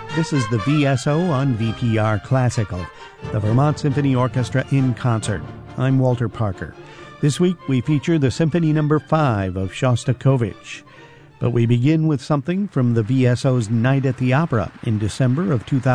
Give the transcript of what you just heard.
This is the VSO on VPR Classical, the Vermont Symphony Orchestra in concert. I'm Walter Parker. This week we feature the Symphony No. 5 of Shostakovich. But we begin with something from the VSO's Night at the Opera in December of 2000.